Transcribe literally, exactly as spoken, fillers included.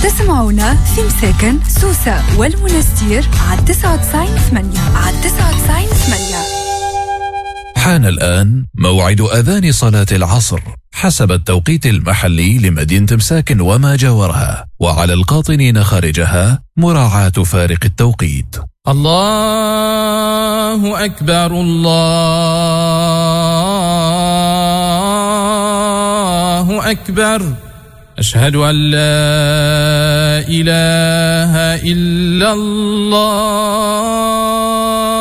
تسمعونا في مساكن سوسة والمنستير على تسعة وتسعين ثمانية على تسعة وتسعين ثمانية. حان الآن موعد أذان صلاة العصر حسب التوقيت المحلي لمدينة مساكن وما جاورها، وعلى القاطنين خارجها مراعاة فارق التوقيت. الله أكبر الله أكبر، أشهد أن لا إله إلا الله.